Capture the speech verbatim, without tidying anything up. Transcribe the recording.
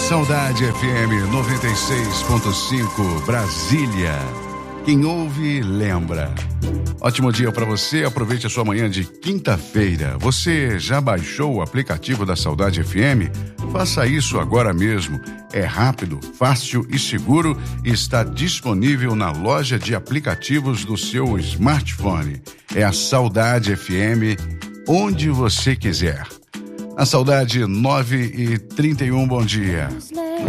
Saudade F M noventa e seis ponto cinco, Brasília. Quem ouve, lembra. Ótimo dia para você, aproveite a sua manhã de quinta-feira. Você já baixou o aplicativo da Saudade F M? Faça isso agora mesmo. É rápido, fácil e seguro e está disponível na loja de aplicativos do seu smartphone. É a Saudade F M, onde você quiser. A Saudade nove e trinta e um, bom dia.